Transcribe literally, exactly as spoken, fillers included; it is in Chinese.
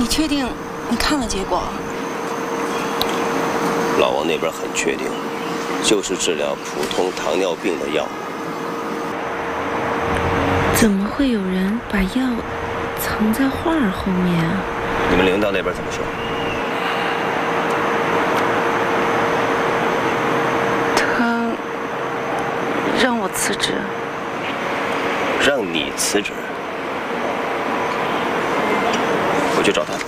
确定你看了结果？ 老王那边很确定，就是治疗普通糖尿病的药。 怎么会有人把药藏在画儿后面啊？ 你们领导那边怎么说？ 他让我辞职。 让你辞职？我去找他。